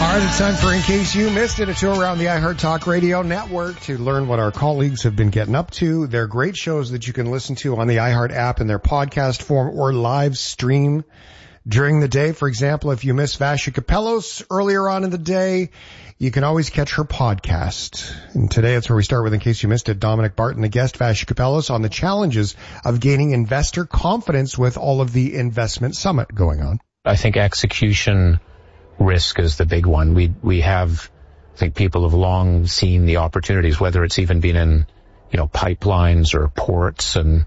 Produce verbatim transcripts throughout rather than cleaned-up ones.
All right, it's time for In Case You Missed It, a tour around the iHeart Talk Radio Network to learn what our colleagues have been getting up to. They're great shows that you can listen to on the iHeart app in their podcast form or live stream during the day. For example, if you missed Vassy Kapelos earlier on in the day, you can always catch her podcast. And today it's where we start with In Case You Missed It, Dominic Barton, the guest, Vassy Kapelos, on the challenges of gaining investor confidence with all of the investment summit going on. I think execution risk is the big one. We we have, I think people have long seen the opportunities, whether it's even been in, you know, pipelines or ports, and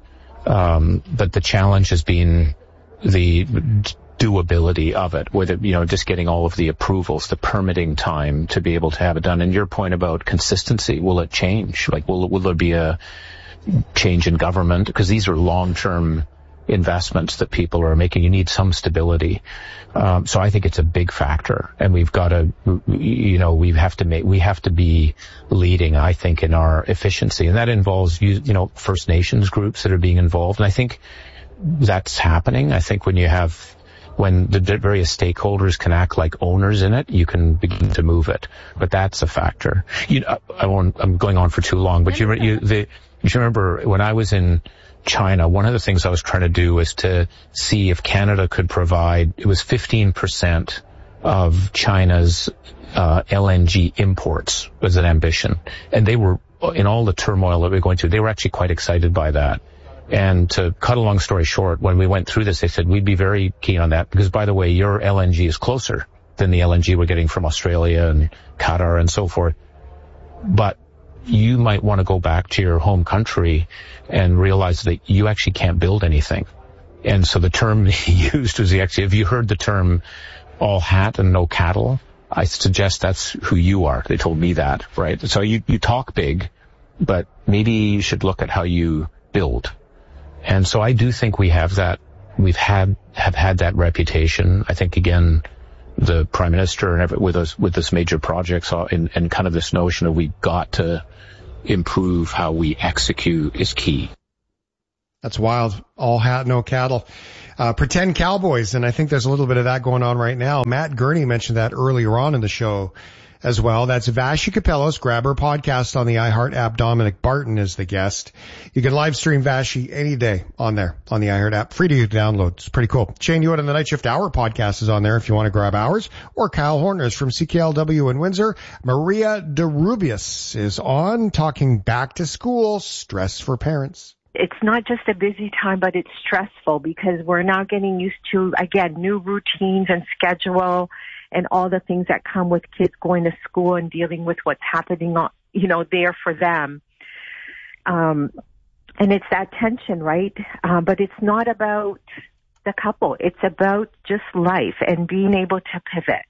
um, but the challenge has been the doability of it, with it, you know, just getting all of the approvals, the permitting time to be able to have it done. And your point about consistency, will it change? Like, will will there be a change in government? Because these are long-term investments that people are making. You need some stability. Um, so I think it's a big factor, and we've got to, you know, we have to make, we have to be leading, I think, in our efficiency. And that involves, you, you know, First Nations groups that are being involved. And I think that's happening. I think when you have, when the various stakeholders can act like owners in it, you can begin to move it. But that's a factor. You know, I won't, I'm going on for too long, but you, you, the, you remember when I was in China, one of the things I was trying to do was to see if Canada could provide, it was fifteen percent of China's uh, L N G imports was an ambition. And they were, in all the turmoil that we were going through, they were actually quite excited by that. And to cut a long story short, when we went through this, they said, we'd be very keen on that because, by the way, your L N G is closer than the L N G we're getting from Australia and Qatar and so forth. But you might want to go back to your home country and realize that you actually can't build anything. And so the term he used was, he actually, have you heard the term all hat and no cattle? I suggest that's who you are. They told me that, right? So you, you talk big, but maybe you should look at how you build. And so I do think we have that, we've had, have had that reputation. I think, again, the Prime Minister and every, with us, with this major projects and, and kind of this notion of we've got to improve how we execute is key. That's wild. All hat, no cattle. Uh, pretend cowboys. And I think there's a little bit of that going on right now. Matt Gurney mentioned that earlier on in the show as well. That's Vassy Kapelos. Grab her podcast on the iHeart app. Dominic Barton is the guest. You can live stream Vassy any day on there, on the iHeart app. Free to download. It's pretty cool. Shane Hewitt and the Night Shift Hour podcast is on there if you want to grab ours. Or Kyle Horner's from C K L W in Windsor. Maria DeRubius is on, talking back to school, stress for parents. It's not just a busy time, but it's stressful because we're now getting used to, again, new routines and schedule and all the things that come with kids going to school and dealing with what's happening, you know, there for them. Um, and it's that tension, right? Uh, but it's not about the couple. It's about just life and being able to pivot.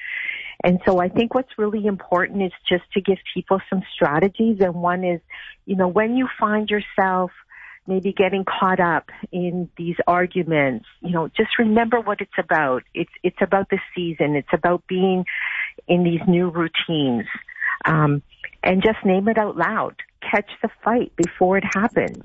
And so I think what's really important is just to give people some strategies. And one is, you know, when you find yourself maybe getting caught up in these arguments, you know, just remember what it's about. It's it's about the season. It's about being in these new routines. Um, and just name it out loud. Catch the fight before it happens.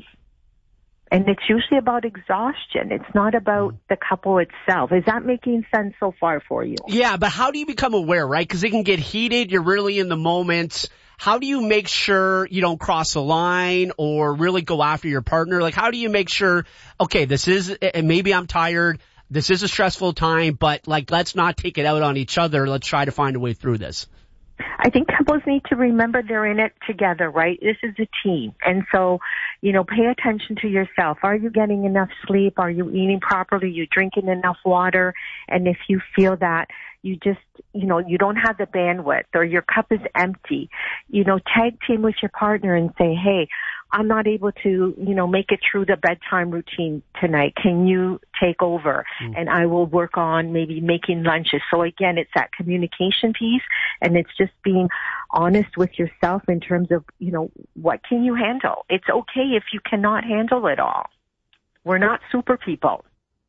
And it's usually about exhaustion. It's not about the couple itself. Is that making sense so far for you? Yeah, but how do you become aware, right? Because it can get heated. You're really in the moment. How do you make sure you don't cross the line or really go after your partner? Like, how do you make sure, okay, this is, maybe I'm tired, this is a stressful time, but like, let's not take it out on each other. Let's try to find a way through this. I think couples need to remember they're in it together, right? This is a team. And so, you know, pay attention to yourself. Are you getting enough sleep? Are you eating properly? Are you drinking enough water? And if you feel that you just, you know, you don't have the bandwidth or your cup is empty, you know, tag team with your partner and say, hey, I'm not able to, you know, make it through the bedtime routine tonight. Can you take over? Mm. And I will work on maybe making lunches. So again, it's that communication piece, and it's just being honest with yourself in terms of, you know, what can you handle? It's okay if you cannot handle it all. We're not super people.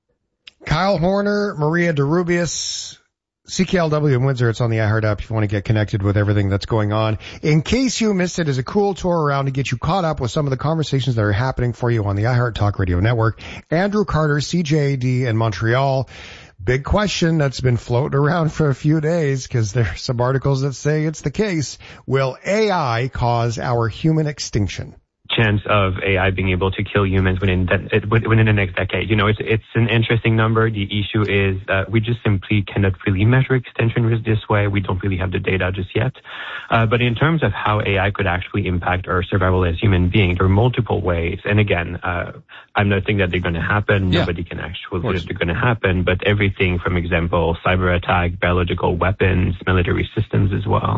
Kyle Horner, Maria DeRubius, C K L W in Windsor. It's on the iHeart app if you want to get connected with everything that's going on. In case you missed it, is a cool tour around to get you caught up with some of the conversations that are happening for you on the iHeart Talk Radio Network. Andrew Carter, C J A D in Montreal. big question that's been floating around for a few days because there are some articles that say it's the case. Will A I cause our human extinction? Chance of A I being able to kill humans within de- within the next decade. You know, it's it's an interesting number. The issue is uh, we just simply cannot really measure extinction risk this way. We don't really have the data just yet. Uh, but in terms of how A I could actually impact our survival as human beings, there are multiple ways. And again, uh, I'm not saying that they're going to happen. Yeah. Nobody can actually say that they're going to happen. But everything from example, cyber attack, biological weapons, military systems as well.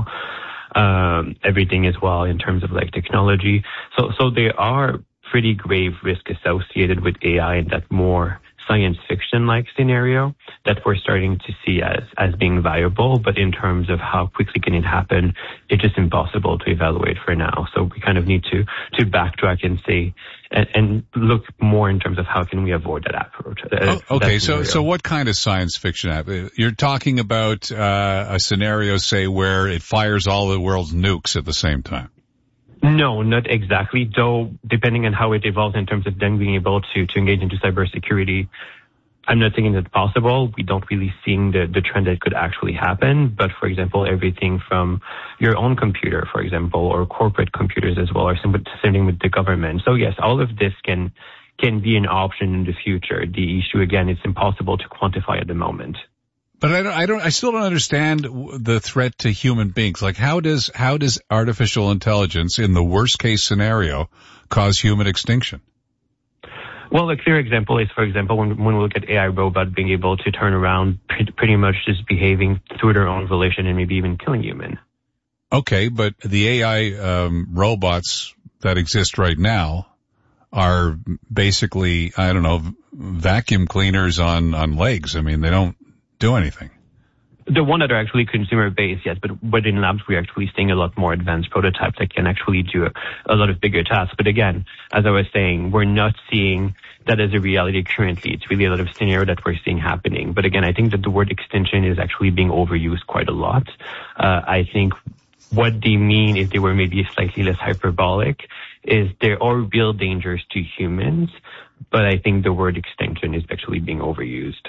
Um, everything as well in terms of like technology. So, so there are pretty grave risks associated with A I in that more science fiction like scenario that we're starting to see as, as being viable. But in terms of how quickly can it happen, it's just impossible to evaluate for now. So we kind of need to, to backtrack and say, and, and look more in terms of how can we avoid that approach. Uh, Oh, okay, that so so what kind of science fiction app? You're talking about uh, a scenario, say, where it fires all the world's nukes at the same time. No, not exactly, though depending on how it evolves in terms of then being able to, to engage into cybersecurity, I'm not thinking that's possible. We don't really see the, the trend that could actually happen. But for example, everything from your own computer, for example, or corporate computers as well, or something with the government. So yes, all of this can can be an option in the future. The issue, again, it's impossible to quantify at the moment. But I don't, I don't, I still don't understand the threat to human beings. Like, how does, how does artificial intelligence in the worst case scenario cause human extinction? Well, a clear example is, for example, when, when we look at A I robot being able to turn around pretty, pretty much just behaving through their own volition and maybe even killing human. Okay, but the A I um, robots that exist right now are basically, I don't know, vacuum cleaners on, on legs. I mean, they don't do anything. The one that are actually consumer-based, yes, but within labs, we're actually seeing a lot more advanced prototypes that can actually do a, a lot of bigger tasks. But again, as I was saying, we're not seeing that as a reality currently. It's really a lot of scenario that we're seeing happening. But again, I think that the word extinction is actually being overused quite a lot. Uh, I think what they mean, if they were maybe slightly less hyperbolic, is there are real dangers to humans, but I think the word extinction is actually being overused.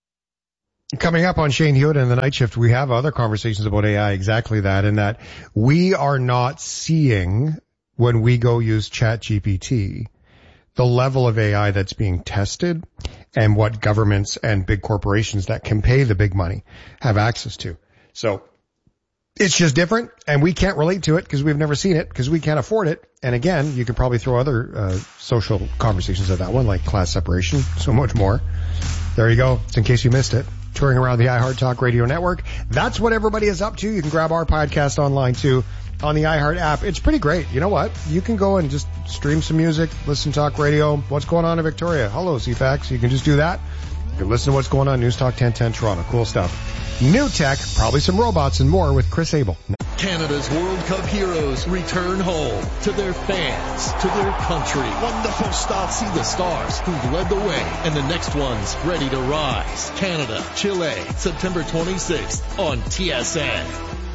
Coming up on Shane Hewitt and the Night Shift, we have other conversations about A I, exactly that, in that we are not seeing, when we go use ChatGPT, the level of A I that's being tested and what governments and big corporations that can pay the big money have access to. So it's just different, and we can't relate to it because we've never seen it, because we can't afford it. And again, you can probably throw other uh, social conversations at that one, like class separation, so much more. There you go. It's in case you missed it. Touring around the iHeart Talk Radio Network. That's what everybody is up to. You can grab our podcast online too on the iHeart app. It's pretty great. You know what? You can go and just stream some music, listen to talk radio. What's going on in Victoria? Hello, C FAX. You can just do that. You can listen to what's going on. News Talk ten ten Toronto. Cool stuff. New tech, probably some robots and more with Chris Abel. Canada's World Cup heroes return home to their fans, to their country. Wonderful start. See the stars who've led the way and the next one's ready to rise. Canada, Chile, September twenty-sixth on T S N.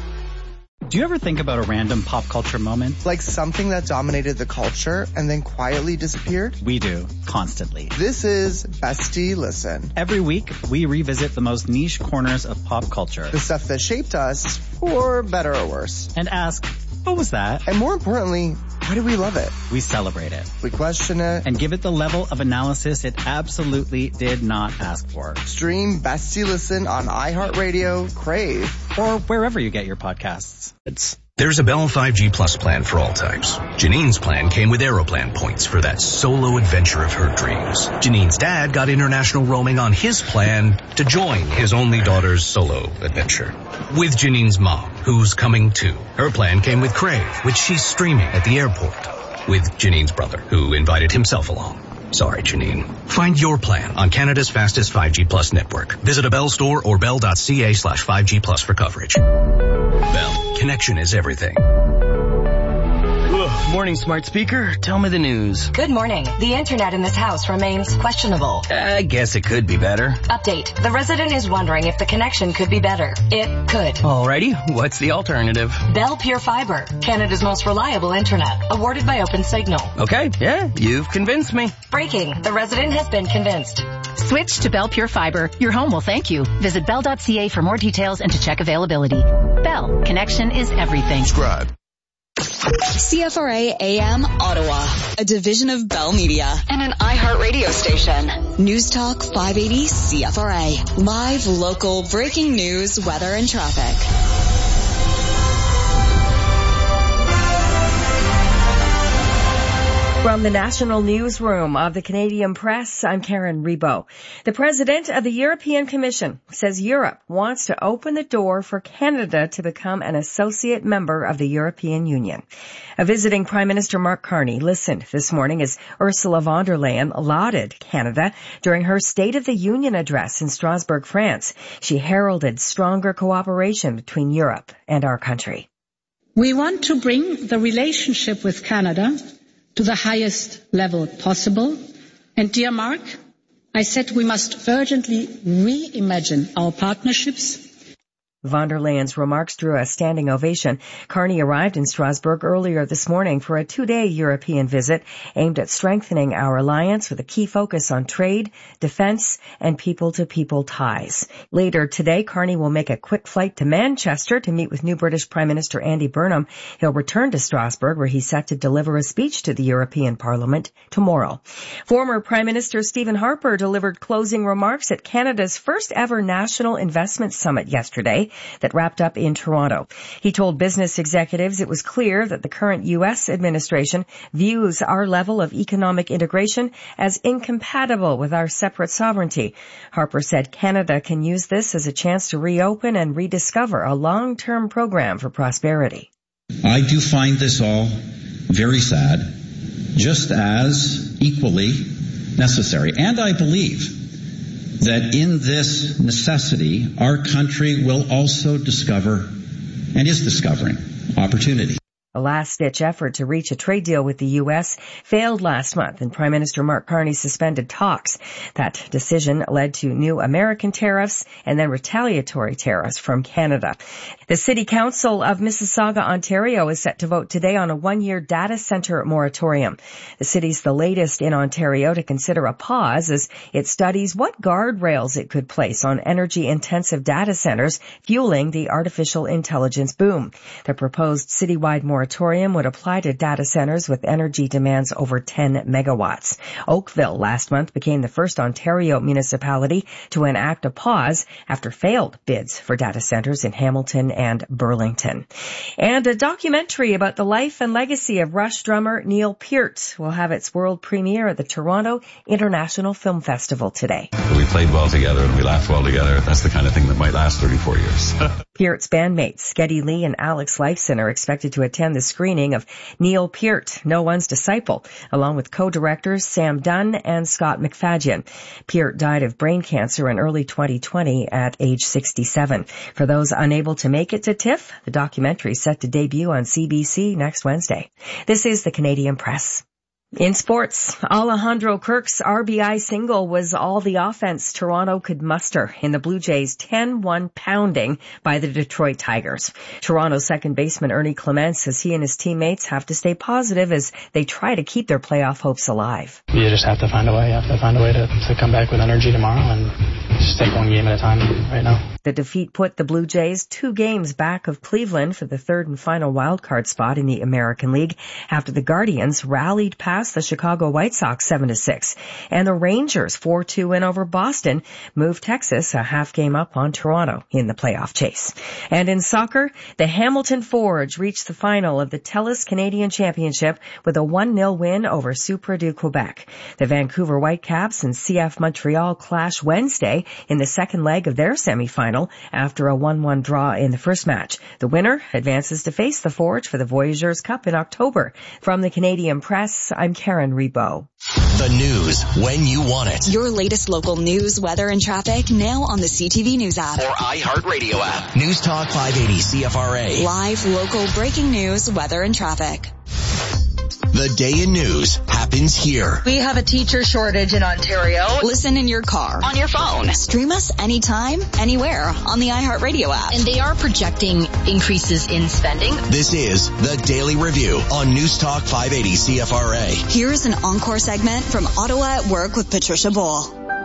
Do you ever think about a random pop culture moment? Like something that dominated the culture and then quietly disappeared? We do, constantly. This is Bestie Listen. Every week, we revisit the most niche corners of pop culture. The stuff that shaped us, for better or worse. And ask, what was that? And more importantly, why do we love it? We celebrate it. We question it. And give it the level of analysis it absolutely did not ask for. Stream Bestie Listen on iHeartRadio, Crave, or wherever you get your podcasts. There's a Bell five G Plus plan for all types. Janine's plan came with Aeroplan points for that solo adventure of her dreams. Janine's dad got international roaming on his plan to join his only daughter's solo adventure. With Janine's mom, who's coming too. Her plan came with Crave, which she's streaming at the airport. With Janine's brother, who invited himself along. Sorry, Janine. Find your plan on Canada's fastest five G Plus network. Visit a Bell store or bell.ca slash 5G Plus for coverage. Bell, connection is everything. Ugh, morning, smart speaker. Tell me the news. Good morning. The internet in this house remains questionable. I guess it could be better. Update. The resident is wondering if the connection could be better. It could. Alrighty. What's the alternative? Bell Pure Fiber, Canada's most reliable internet, awarded by OpenSignal. Okay, yeah, you've convinced me. Breaking. The resident has been convinced. Switch to Bell Pure Fiber. Your home will thank you. Visit bell dot c a for more details and to check availability. Bell. Connection is everything. Subscribe. C F R A A M Ottawa, a division of Bell Media and an iHeart radio station. News Talk five eighty C F R A. Live, local, breaking news, weather, and traffic. From the National Newsroom of the Canadian Press, I'm Karen Rebo. The President of the European Commission says Europe wants to open the door for Canada to become an associate member of the European Union. A visiting Prime Minister Mark Carney listened this morning as Ursula von der Leyen lauded Canada during her State of the Union address in Strasbourg, France. She heralded stronger cooperation between Europe and our country. We want to bring the relationship with Canada to the highest level possible. And dear Mark, I said we must urgently reimagine our partnerships. Von der Leyen's remarks drew a standing ovation. Carney arrived in Strasbourg earlier this morning for a two-day European visit aimed at strengthening our alliance with a key focus on trade, defense, and people-to-people ties. Later today, Carney will make a quick flight to Manchester to meet with new British Prime Minister Andy Burnham. He'll return to Strasbourg, where he's set to deliver a speech to the European Parliament tomorrow. Former Prime Minister Stephen Harper delivered closing remarks at Canada's first ever National Investment Summit yesterday that wrapped up in Toronto. He told business executives it was clear that the current U S administration views our level of economic integration as incompatible with our separate sovereignty. Harper said Canada can use this as a chance to reopen and rediscover a long-term program for prosperity. I do find this all very sad, just as equally necessary. And I believe that in this necessity, our country will also discover, and is discovering, opportunity. A last-ditch effort to reach a trade deal with the U S failed last month, and Prime Minister Mark Carney suspended talks. That decision led to new American tariffs and then retaliatory tariffs from Canada. The City Council of Mississauga, Ontario is set to vote today on a one-year data center moratorium. The city's the latest in Ontario to consider a pause as it studies what guardrails it could place on energy-intensive data centers fueling the artificial intelligence boom. The proposed citywide moratorium moratorium would apply to data centers with energy demands over ten megawatts. Oakville last month became the first Ontario municipality to enact a pause after failed bids for data centers in Hamilton and Burlington. And a documentary about the life and legacy of Rush drummer Neil Peart will have its world premiere at the Toronto International Film Festival today. We played well together and we laughed well together. That's the kind of thing that might last thirty-four years. Peart's bandmates, Geddy Lee and Alex Lifeson, are expected to attend the screening of Neil Peart, No One's Disciple, along with co-directors Sam Dunn and Scott McFadyen. Peart died of brain cancer in early twenty twenty at age sixty-seven. For those unable to make it to TIFF, the documentary is set to debut on C B C next Wednesday. This is the Canadian Press. In sports, Alejandro Kirk's R B I single was all the offense Toronto could muster in the Blue Jays' ten one pounding by the Detroit Tigers. Toronto second baseman Ernie Clements says he and his teammates have to stay positive as they try to keep their playoff hopes alive. You just have to find a way. You have to find a way to, to come back with energy tomorrow and just take one game at a time right now. The defeat put the Blue Jays two games back of Cleveland for the third and final wildcard spot in the American League after the Guardians rallied past the Chicago White Sox seven to six. And the Rangers' four two win over Boston moved Texas a half game up on Toronto in the playoff chase. And in soccer, the Hamilton Forge reached the final of the TELUS Canadian Championship with a one nil win over Supra du Quebec. The Vancouver Whitecaps and C F Montreal clash Wednesday in the second leg of their semifinal after a one one draw in the first match. The winner advances to face the Forge for the Voyageurs Cup in October. From the Canadian Press, I'm Karen Rebo. The news when you want it. Your latest local news, weather, and traffic now on the C T V News app. Or iHeartRadio app. News Talk five eighty C F R A. Live, local, breaking news, weather, and traffic. The day in news happens here. We have a teacher shortage in Ontario. Listen in your car, on your phone. Stream us anytime, anywhere on the iHeartRadio app. And they are projecting increases in spending. This is the Daily Review on News Talk five eighty C F R A. Here's an encore segment from Ottawa at Work with Patricia Bowl.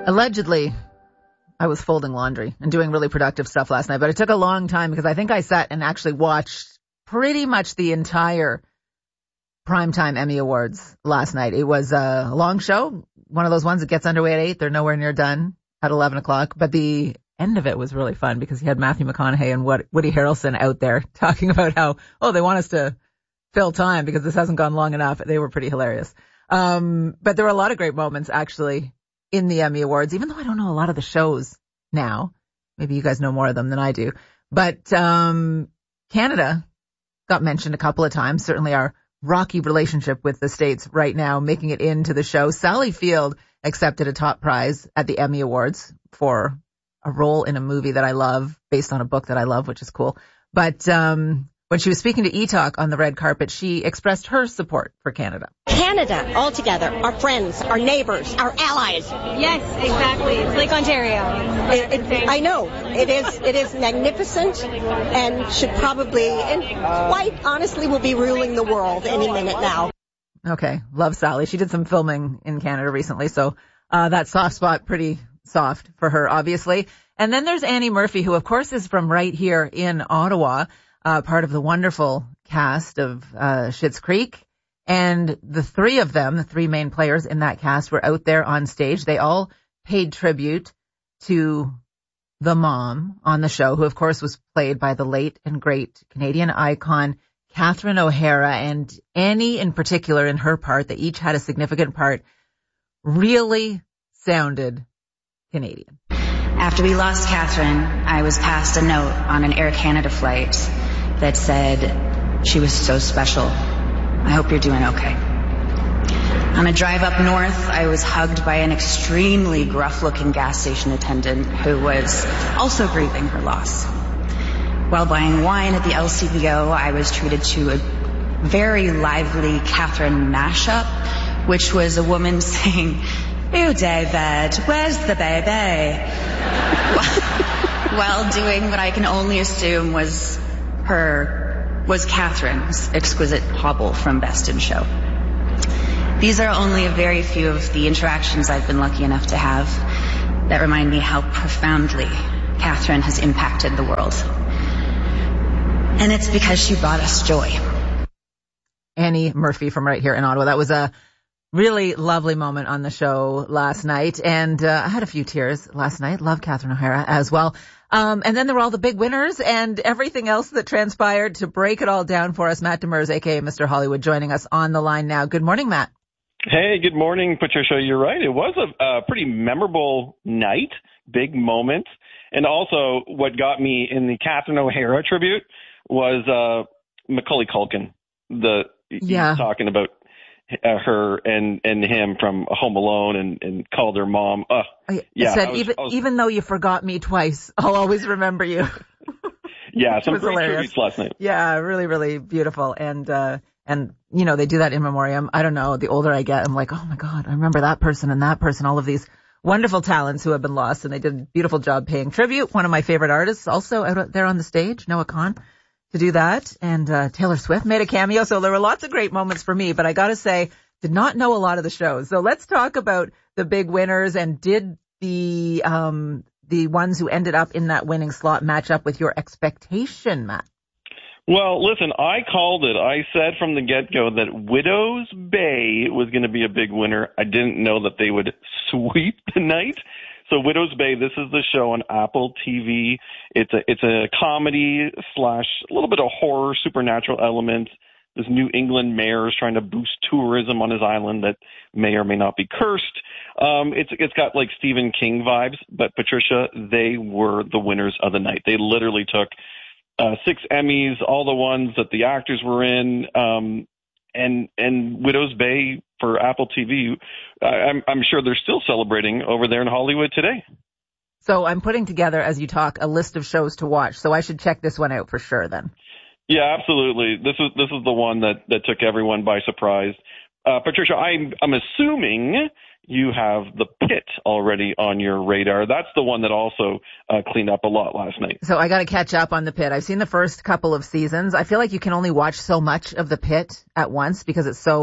Allegedly, I was folding laundry and doing really productive stuff last night, but it took a long time because I think I sat and actually watched pretty much the entire Primetime Emmy Awards last night. It was a long show, one of those ones that gets underway at eight. They're nowhere near done at eleven o'clock, but the end of it was really fun because you had Matthew McConaughey and Woody Harrelson out there talking about how, oh, they want us to fill time because this hasn't gone long enough. They were pretty hilarious. Um, but there were a lot of great moments actually in the Emmy Awards, even though I don't know a lot of the shows now. Maybe you guys know more of them than I do. But um Canada got mentioned a couple of times, certainly our rocky relationship with the States right now, making it into the show. Sally Field accepted a top prize at the Emmy Awards for a role in a movie that I love, based on a book that I love, which is cool. But um when she was speaking to E-Talk on the red carpet, she expressed her support for Canada. Canada, all together, our friends, our neighbors, our allies. Yes, exactly. It's like Ontario. It, it, I know. It is It is magnificent and should probably, and quite honestly, will be ruling the world any minute now. Okay, love Sally. She did some filming in Canada recently, so uh that soft spot pretty soft for her, obviously. And then there's Annie Murphy, who, of course, is from right here in Ottawa. Uh, part of the wonderful cast of uh, Schitt's Creek. And the three of them, the three main players in that cast, were out there on stage. They all paid tribute to the mom on the show, who, of course, was played by the late and great Canadian icon Catherine O'Hara. And Annie in particular, in her part, they each had a significant part, really sounded Canadian. After we lost Catherine, I was passed a note on an Air Canada flight that said she was so special. I hope you're doing okay. On a drive up north, I was hugged by an extremely gruff-looking gas station attendant who was also grieving her loss. While buying wine at the L C B O, I was treated to a very lively Catherine mashup, which was a woman saying, "Ew, David, where's the baby?" While doing what I can only assume was her, was Catherine's exquisite hobble from Best in Show. These are only a very few of the interactions I've been lucky enough to have that remind me how profoundly Catherine has impacted the world. And it's because she brought us joy. Annie Murphy from right here in Ottawa. That was a really lovely moment on the show last night, and uh, I had a few tears last night. Love Catherine O'Hara as well. Um, and then there were all the big winners and everything else that transpired. To break it all down for us, Matt Demers, a k a. Mister Hollywood, joining us on the line now. Good morning, Matt. Hey, good morning, Patricia. You're right. It was a, a pretty memorable night, big moment. And also what got me in the Catherine O'Hara tribute was uh, Macaulay Culkin, the yeah. talking about Uh, her and, and him from Home Alone and, and called her mom. Uh, yeah, said, I was, even, I was, even though you forgot me twice, I'll always remember you. Yeah, some was great hilarious. tributes last night. Yeah, really, really beautiful. And, uh, and, you know, they do that in memoriam. I don't know. The older I get, I'm like, oh my God, I remember that person and that person, all of these wonderful talents who have been lost. And they did a beautiful job paying tribute. One of my favorite artists also out there on the stage, Noah Kahn, to do that. And, uh, Taylor Swift made a cameo. So there were lots of great moments for me, but I gotta say, did not know a lot of the shows. So let's talk about the big winners, and did the, um, the ones who ended up in that winning slot match up with your expectation, Matt? Well, listen, I called it. I said from the get-go that Widows Bay was going to be a big winner. I didn't know that they would sweep the night. So Widows Bay, this is the show on Apple T V. It's a, it's a comedy slash a little bit of horror, supernatural element. This New England mayor is trying to boost tourism on his island that may or may not be cursed. Um, it's it's got like Stephen King vibes, but Patricia, they were the winners of the night. They literally took uh, six Emmys, all the ones that the actors were in, um, and and Widows Bay for Apple T V. I, I'm I'm sure they're still celebrating over there in Hollywood today. So I'm putting together, as you talk, a list of shows to watch. So I should check this one out for sure then. Yeah, absolutely. This is this is the one that, that took everyone by surprise. Uh, Patricia, I'm I'm assuming you have The Pit already on your radar. That's the one that also uh, cleaned up a lot last night. So I got to catch up on The Pit. I've seen the first couple of seasons. I feel like you can only watch so much of The Pit at once because it's so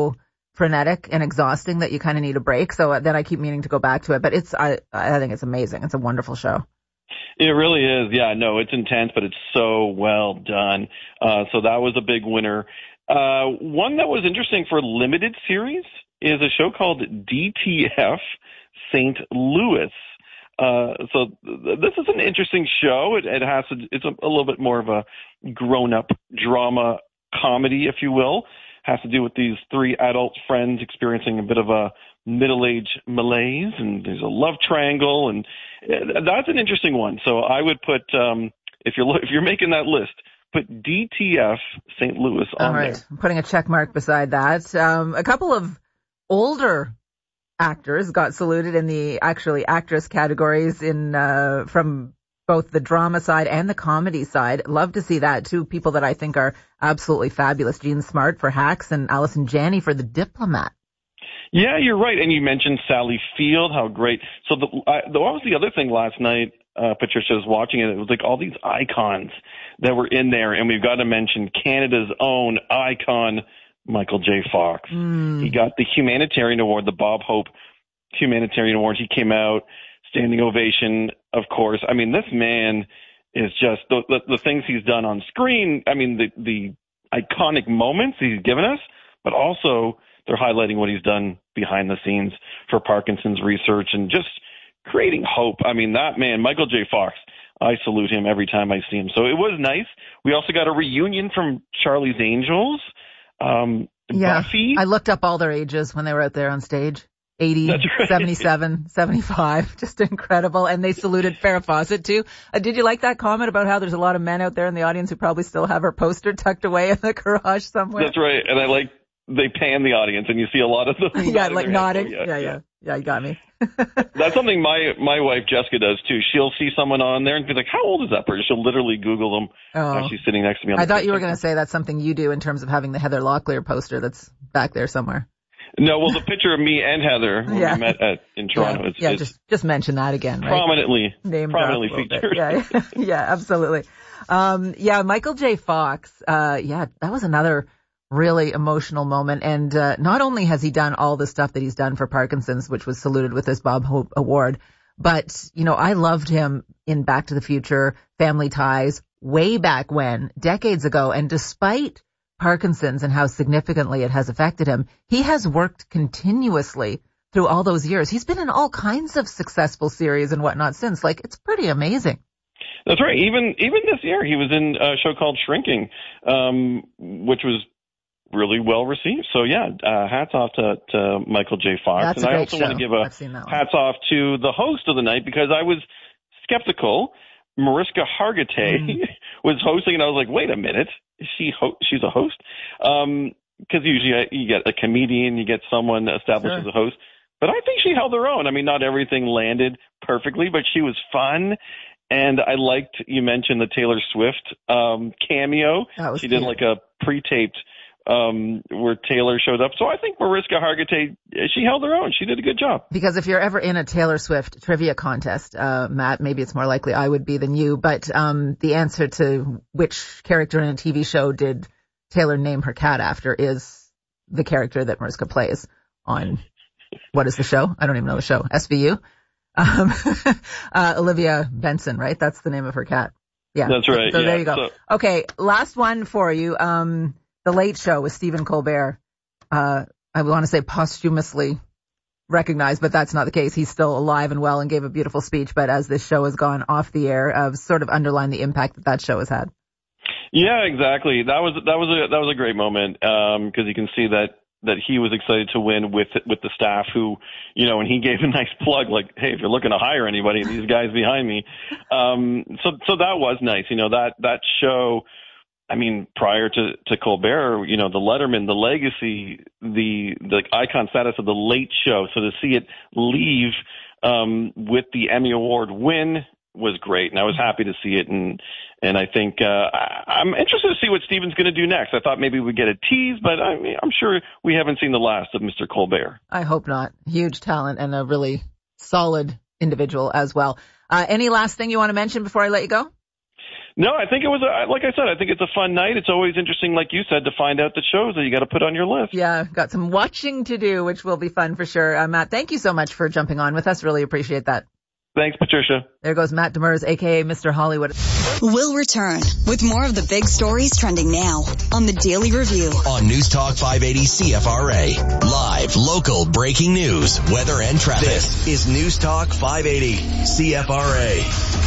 frenetic and exhausting that you kind of need a break. So then I keep meaning to go back to it. But it's I I think it's amazing. It's a wonderful show. It really is. Yeah, no, it's intense, but it's so well done. Uh, so that was a big winner. Uh, one that was interesting for limited series is a show called D T F Saint Louis. Uh, so th- this is an interesting show. It, it has to, it's a, a little bit more of a grown-up drama comedy, if you will. Has to do with these three adult friends experiencing a bit of a middle-age malaise, and there's a love triangle, and that's an interesting one. So I would put, um, if you're if you're making that list, put D T F Saint Louis on All right. there. I'm putting a check mark beside that. Um, a couple of older actors got saluted in the actually actress categories in uh, from both the drama side and the comedy side. Love to see that. Two people that I think are absolutely fabulous. Jean Smart for Hacks and Allison Janney for The Diplomat. Yeah, you're right. And you mentioned Sally Field, how great. So the, I, the, what was the other thing last night, uh, Patricia was watching it, it was like all these icons that were in there. And we've got to mention Canada's own icon, Michael J. Fox. Mm. He got the Humanitarian Award, the Bob Hope Humanitarian Award. He came out, standing ovation, of course. I mean, this man is just the, the, the things he's done on screen. I mean, the, the iconic moments he's given us, but also they're highlighting what he's done behind the scenes for Parkinson's research and just creating hope. I mean, that man, Michael J. Fox, I salute him every time I see him. So it was nice. We also got a reunion from Charlie's Angels. Um, Yeah, Buffy. I looked up all their ages when they were out there on stage. eighty, That's right. seventy-seven, seventy-five, just incredible. And they saluted Farrah Fawcett too. Uh, did you like that comment about how there's a lot of men out there in the audience who probably still have her poster tucked away in the garage somewhere? That's right. And I like, they pan the audience and you see a lot of them. yeah, like nodding. Oh, yeah, yeah, yeah, yeah, you got me. That's something my my wife Jessica does too. She'll see someone on there and be like, "How old is that person?" She'll literally Google them Oh. as she's sitting next to me. On I the thought you were picture. going to say that's something you do in terms of having the Heather Locklear poster that's back there somewhere. No, well, the picture of me and Heather when Yeah. we met at in Toronto, yeah, it's, yeah it's just just mention that again, right? prominently Name drop prominently a little bit. featured. Yeah, yeah, absolutely. Um, yeah, Michael J. Fox. Uh, yeah, that was another really emotional moment. And uh, not only has he done all the stuff that he's done for Parkinson's, which was saluted with this Bob Hope Award, but, you know, I loved him in Back to the Future, Family Ties, way back when, decades ago. And despite Parkinson's and how significantly it has affected him, he has worked continuously through all those years. He's been in all kinds of successful series and whatnot since. Like, it's pretty amazing. That's right. Even even this year, he was in a show called Shrinking, um, which was really well received. So yeah, uh, hats off to, to Michael J. Fox. That's and a I great also show. want to give a I've seen that one. hats off to the host of the night because I was skeptical. Mariska Hargitay Mm. was hosting, and I was like, wait a minute, is she ho- she's a host? Um, because usually uh, you get a comedian, you get someone established Sure. as a host. But I think she held her own. I mean, not everything landed perfectly, but she was fun. And I liked, you mentioned the Taylor Swift um, cameo. That was she did cute. like a pre-taped um, where Taylor showed up. So I think Mariska Hargitay, she held her own. She did a good job. Because if you're ever in a Taylor Swift trivia contest, uh, Matt, maybe it's more likely I would be than you, but um, the answer to which character in a T V show did Taylor name her cat after is the character that Mariska plays on, what is the show? I don't even know the show. S V U? Um, uh, Olivia Benson, right? That's the name of her cat. Yeah. That's right. So yeah. there you go. So, Okay, last one for you. Um, The Late Show with Stephen Colbert. Uh, I want to say posthumously recognized, but that's not the case. He's still alive and well and gave a beautiful speech. But as this show has gone off the air, uh, sort of underlined the impact that that show has had. yeah, exactly. That was that was a that was a great moment because you can see that that he was excited to win with with the staff who, you know, and he gave a nice plug like, hey, if you're looking to hire anybody, these guys behind me. Um, so so that was nice. You know, that that show. I mean, prior to, to Colbert, you know, the Letterman, the legacy, the the icon status of the Late Show. So to see it leave um, with the Emmy Award win was great, and I was happy to see it. And and I think uh, I, I'm interested to see what Stephen's going to do next. I thought maybe we'd get a tease, but I mean, I'm sure we haven't seen the last of Mister Colbert. I hope not. Huge talent and a really solid individual as well. Uh, any last thing you want to mention before I let you go? No, I think it was, a, like I said, I think it's a fun night. It's always interesting, like you said, to find out the shows that you got to put on your list. Yeah, got some watching to do, which will be fun for sure. Uh, Matt, thank you so much for jumping on with us. Really appreciate that. Thanks, Patricia. There goes Matt Demers, a k a. Mister Hollywood. We'll return with more of the big stories trending now on the Daily Review. On News Talk five eighty C F R A. Live, local, breaking news, weather, and traffic. This is News Talk five eighty C F R A.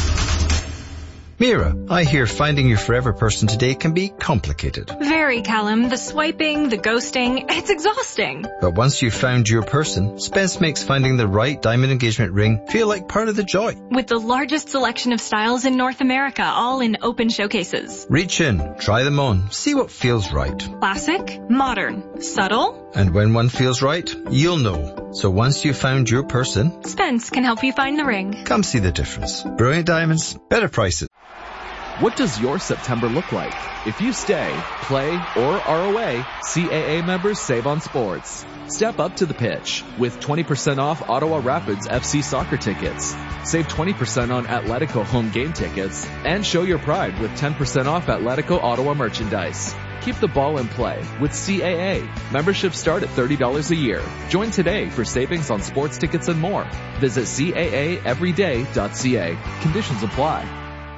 Mira, I hear finding your forever person today can be complicated. Very, Callum. The swiping, the ghosting, it's exhausting. But once you've found your person, Spence makes finding the right diamond engagement ring feel like part of the joy. With the largest selection of styles in North America, all in open showcases. Reach in, try them on, see what feels right. Classic, modern, subtle. And when one feels right, you'll know. So once you've found your person, Spence can help you find the ring. Come see the difference. Brilliant diamonds, better prices. What does your September look like? If you stay, play, or are away, C A A members save on sports. Step up to the pitch with twenty percent off Ottawa Rapids F C soccer tickets. Save twenty percent on Atletico home game tickets. And show your pride with ten percent off Atletico Ottawa merchandise. Keep the ball in play with C A A. Memberships start at thirty dollars a year. Join today for savings on sports tickets and more. Visit C A A everyday dot C A. Conditions apply.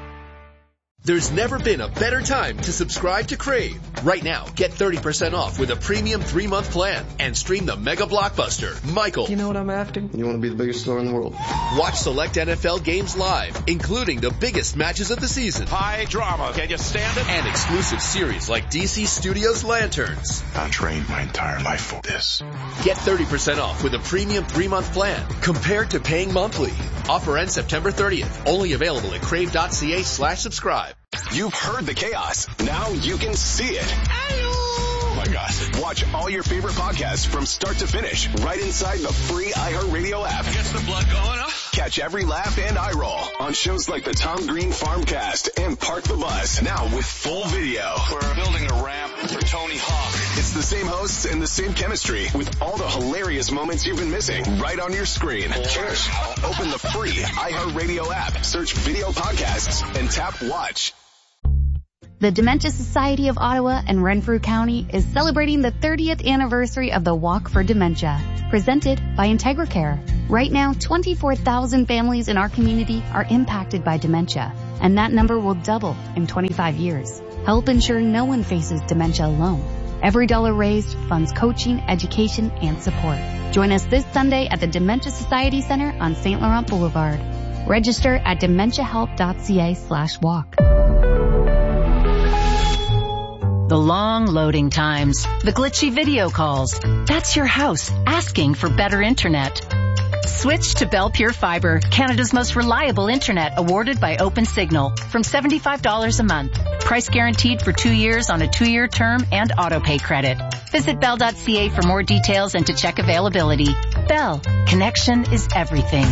There's never been a better time to subscribe to Crave. Right now, get thirty percent off with a premium three-month plan and stream the mega blockbuster, Michael. You know what I'm after? You want to be the biggest star in the world. Watch select N F L games live, including the biggest matches of the season. High drama. Can you stand it? And exclusive series like D C Studios Lanterns. I trained my entire life for this. Get thirty percent off with a premium three-month plan compared to paying monthly. Offer ends September thirtieth. Only available at crave.ca slash subscribe. You've heard the chaos. Now you can see it. Oh my gosh. Watch all your favorite podcasts from start to finish right inside the free iHeartRadio app. Gets the blood going, huh? Catch every laugh and eye roll on shows like the Tom Green Farmcast and Park the Bus. Now with full video. We're building a ramp for Tony Hawk. It's the same hosts and the same chemistry with all the hilarious moments you've been missing right on your screen. Cheers. Open the free iHeartRadio app, search video podcasts, and tap watch. The Dementia Society of Ottawa and Renfrew County is celebrating the thirtieth anniversary of the Walk for Dementia, presented by IntegraCare. Right now, twenty-four thousand families in our community are impacted by dementia, and that number will double in twenty-five years. Help ensure no one faces dementia alone. Every dollar raised funds coaching, education, and support. Join us this Sunday at the Dementia Society Center on Saint Laurent Boulevard. Register at dementiahelp.ca slash walk. The long loading times, the glitchy video calls. That's your house asking for better internet. Switch to Bell Pure Fiber, Canada's most reliable internet, awarded by OpenSignal, from seventy-five dollars a month. Price guaranteed for two years on a two-year term and auto-pay credit. Visit bell dot c a for more details and to check availability. Bell, connection is everything.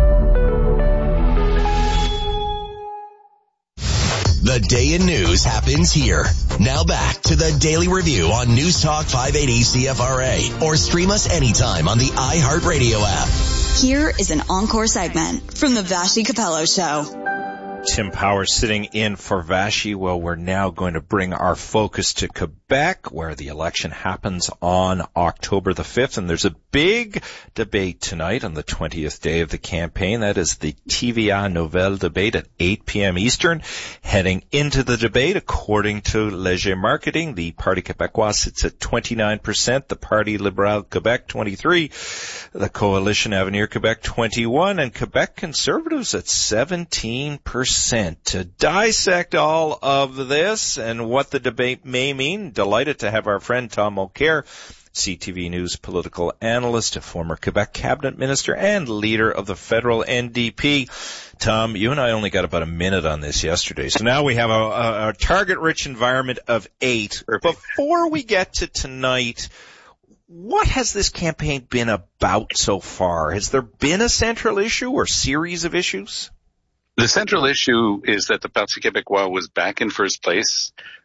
The day in news happens here. Now back to the Daily Review on News Talk five eighty C F R A, or stream us anytime on the iHeartRadio app. Here is an encore segment from the Vashi Capello Show. Tim Powers sitting in for Vashi. Well, we're now going to bring our focus to Quebec, where the election happens on October the fifth. And there's a big debate tonight on the twentieth day of the campaign. That is the T V A Nouvelle debate at eight p.m. Eastern. Heading into the debate, according to Léger Marketing, the Parti Québécois sits at twenty-nine percent, the Parti Libéral Québec twenty-three percent, the Coalition Avenir Québec twenty-one percent, and Quebec Conservatives at seventeen percent. To dissect all of this and what the debate may mean, delighted to have our friend Tom O'Kerr, C T V News political analyst, a former Quebec cabinet minister, and leader of the federal N D P. Tom, you and I only got about a minute on this yesterday, so now we have a, a, a target-rich environment of eight. Before we get to tonight, what has this campaign been about so far? Has there been a central issue or series of issues? The central issue is that the Parti Québécois was back in first place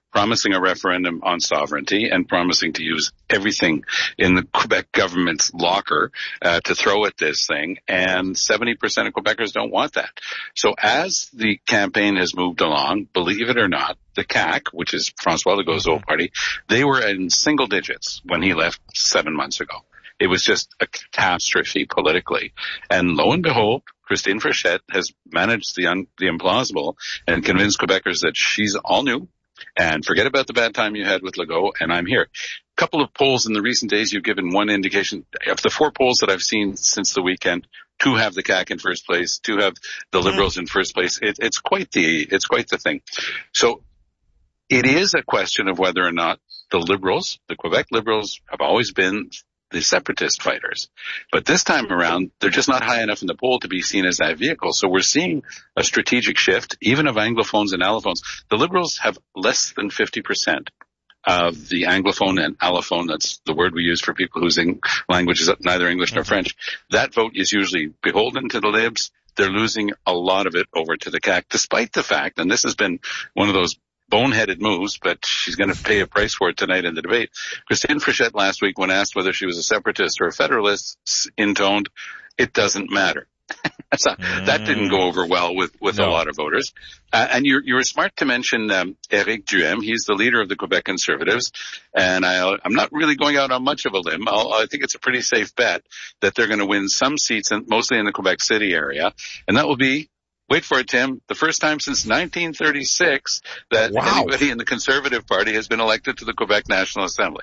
promising a referendum on sovereignty and promising to use everything in the Quebec government's locker uh, to throw at this thing. And seventy percent of Quebecers don't want that. So as the campaign has moved along, believe it or not, the C A C, which is François Legault's old party, they were in single digits when he left seven months ago. It was just a catastrophe politically. And lo and behold, Christine Frechette has managed the un- the implausible and convinced Quebecers that she's all new. And forget about the bad time you had with Legault, and I'm here. A couple of polls in the recent days, you've given one indication. Of the four polls that I've seen since the weekend, two have the C A C in first place, two have the Liberals in first place. It, it's quite the it's quite the thing. So it is a question of whether or not the Liberals, the Quebec Liberals, have always been the separatist fighters. But this time around, they're just not high enough in the poll to be seen as that vehicle. So we're seeing a strategic shift, even of Anglophones and Allophones. The Liberals have less than fifty percent of the Anglophone and Allophone. That's the word we use for people whose language is neither English nor French. That vote is usually beholden to the Libs. They're losing a lot of it over to the C A C, despite the fact, and this has been one of those boneheaded moves, but she's going to pay a price for it tonight in the debate. Christine Frechette last week, when asked whether she was a separatist or a federalist, intoned, "It doesn't matter." That's not, mm. That didn't go over well with, with no. a lot of voters. Uh, and you're, you were smart to mention um, Éric Duhaime. He's the leader of the Quebec Conservatives. And I, I'm not really going out on much of a limb. I'll, I think it's a pretty safe bet that they're going to win some seats, in, mostly in the Quebec City area. And that will be, wait for it, Tim, the first time since nineteen thirty-six that wow. anybody in the Conservative Party has been elected to the Quebec National Assembly.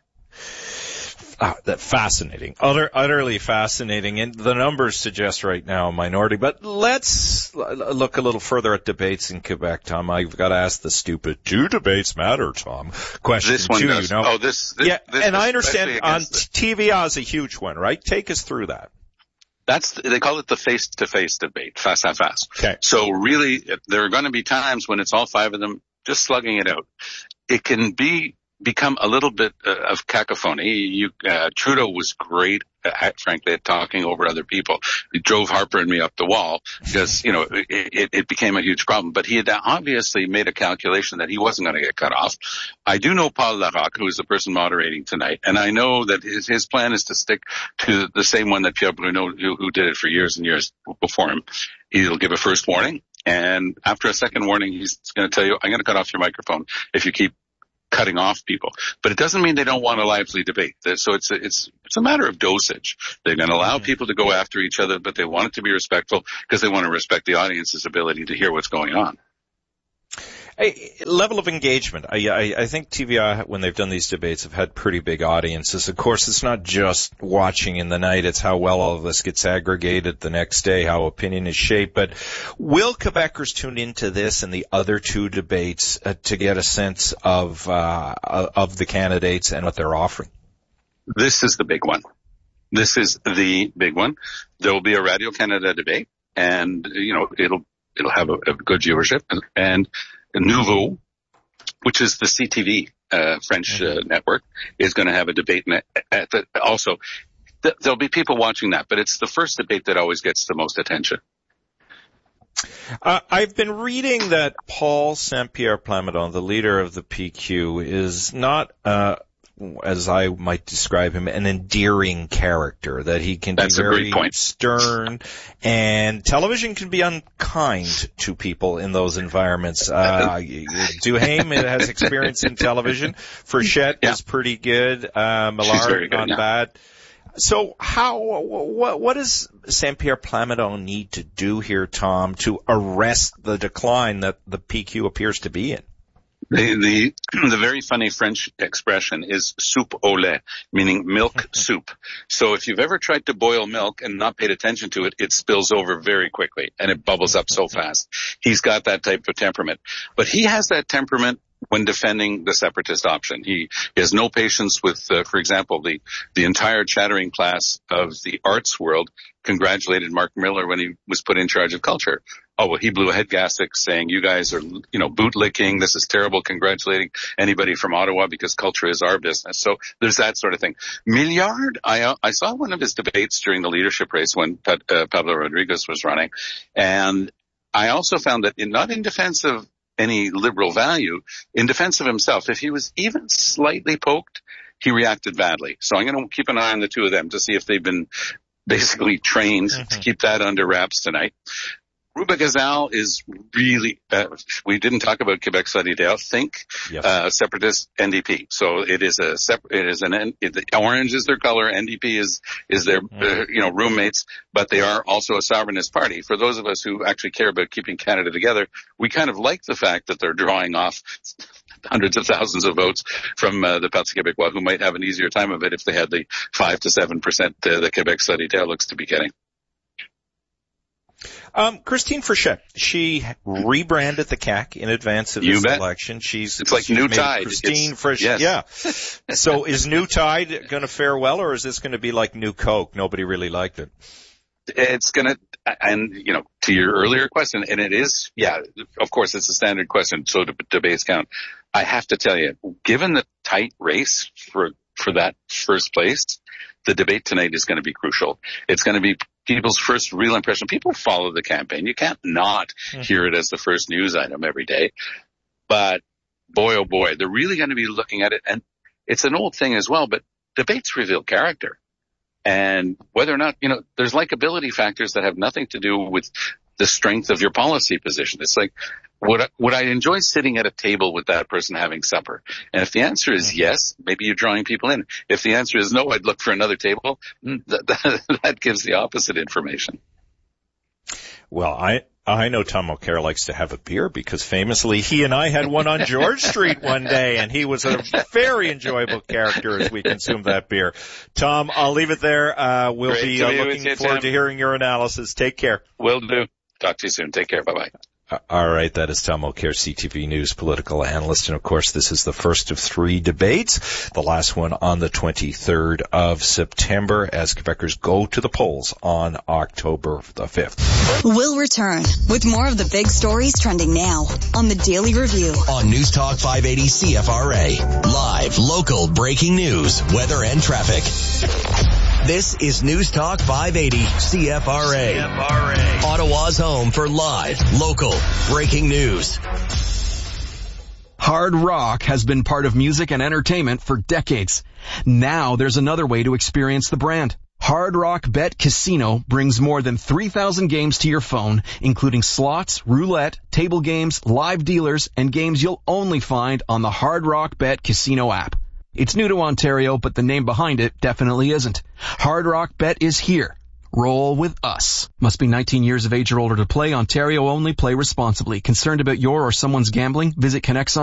Ah, that fascinating, Utter, utterly fascinating, and the numbers suggest right now a minority. But let's look a little further at debates in Quebec, Tom. I've got to ask the stupid "do debates matter, Tom?" question this one too. Does. You know? Oh, this, this yeah, this and I understand on the... T V A is a huge one, right? Take us through that. That's, they call it the face-to-face debate, face-à-face. Okay. So really, there are going to be times when it's all five of them just slugging it out. It can be, become a little bit uh, of cacophony. You, uh, Trudeau was great at, frankly, at talking over other people. He drove Harper and me up the wall because, you know, it, it, it became a huge problem. But he had obviously made a calculation that he wasn't going to get cut off. I do know Paul Larocque, who is the person moderating tonight, and I know that his, his plan is to stick to the same one that Pierre Bruno, who, who did it for years and years before him. He'll give a first warning, and after a second warning, he's going to tell you, I'm going to cut off your microphone if you keep cutting off people. But it doesn't mean they don't want a lively debate. So it's a, it's it's a matter of dosage. They're going to allow people to go after each other, but they want it to be respectful because they want to respect the audience's ability to hear what's going on. A level of engagement. I, I, I think T V I, when they've done these debates, have had pretty big audiences. Of course, it's not just watching in the night. It's how well all of this gets aggregated the next day, how opinion is shaped. But will Quebecers tune into this and the other two debates uh, to get a sense of uh, of the candidates and what they're offering? This is the big one. This is the big one. There will be a Radio-Canada debate, and, you know, it'll it'll have a, a good viewership. And Nouveau, which is the C T V uh, French uh, network, is going to have a debate in it. At the, also, th- there'll be people watching that, but it's the first debate that always gets the most attention. Uh, I've been reading that Paul Saint-Pierre Plamondon, the leader of the P Q, is not, uh, as I might describe him, an endearing character, that he can That's be very point. stern, and television can be unkind to people in those environments. Uh, Duhaime has experience in television. Frechette yeah. is pretty good. Uh, Millard, not yeah. bad. So how, what, what does Saint-Pierre Plamondon need to do here, Tom, to arrest the decline that the P Q appears to be in? The, the, the very funny French expression is soupe au lait, meaning milk soup. So if you've ever tried to boil milk and not paid attention to it, it spills over very quickly and it bubbles up so fast. He's got that type of temperament. But he has that temperament when defending the separatist option. He, he has no patience with, uh, for example, the, the entire chattering class of the arts world congratulated Mark Miller when he was put in charge of culture. Oh, well, he blew a head gasket saying, you guys are, you know, bootlicking. This is terrible. Congratulating anybody from Ottawa because culture is our business. So there's that sort of thing. Millard, I, I saw one of his debates during the leadership race when uh, Pablo Rodriguez was running. And I also found that in, not in defense of any liberal value, in defense of himself, if he was even slightly poked, he reacted badly. So I'm going to keep an eye on the two of them to see if they've been basically trained mm-hmm. to keep that under wraps tonight. Ruba Gazal is really, uh, we didn't talk about Quebec Study Dale. Think, yep. uh, separatist N D P. So it is a separate, it is an, it, orange is their color, N D P is, is their, mm. uh, you know, roommates, but they are also a sovereignist party. For those of us who actually care about keeping Canada together, we kind of like the fact that they're drawing off hundreds of thousands of votes from uh, the Parti Québécois, who might have an easier time of it if they had the five to seven percent uh, that Quebec Study Dale looks to be getting. Um, Christine Frechette, she rebranded the C A Q in advance of you this bet. election. She's it's like she's New Tide. Christine Frechette, yes. yeah. So is New Tide going to fare well, or is this going to be like New Coke? Nobody really liked it. It's going to, and you know, to your earlier question, and it is, yeah, of course, it's a standard question. So do debates count. I have to tell you, given the tight race for for that first place, the debate tonight is going to be crucial. It's going to be people's first real impression. People follow the campaign. You can't not mm-hmm. hear it as the first news item every day. But boy, oh boy, they're really going to be looking at it. And it's an old thing as well, but debates reveal character. And whether or not, you know, there's likability factors that have nothing to do with the strength of your policy position. It's like, would I, would I enjoy sitting at a table with that person having supper? And if the answer is yes, maybe you're drawing people in. If the answer is no, I'd look for another table. That, that, that gives the opposite information. Well, I, I know Tom O'Kerr likes to have a beer because famously he and I had one on George Street one day, and he was a very enjoyable character as we consumed that beer. Tom, I'll leave it there. Uh, we'll Great be uh, looking you, forward Tim. to hearing your analysis. Take care. Will do. Talk to you soon. Take care. Bye-bye. All right, that is Tom O'Kerr, C T V News political analyst. And of course, this is the first of three debates, the last one on the twenty-third of September as Quebecers go to the polls on October the fifth. We'll return with more of the big stories trending now on the Daily Review. On News Talk five eighty C F R A. Live, local, breaking news, weather and traffic. This is News Talk five eighty C F R A. C F R A. Ottawa's home for live, local, breaking news. Hard rock has been part of music and entertainment for decades. Now there's another way to experience the brand. Hard Rock Bet Casino brings more than three thousand games to your phone, including slots, roulette, table games, live dealers, and games you'll only find on the Hard Rock Bet Casino app. It's new to Ontario, but the name behind it definitely isn't. Hard Rock Bet is here. Roll with us. Must be nineteen years of age or older to play. Ontario only. Play responsibly. Concerned about your or someone's gambling? Visit Connexon.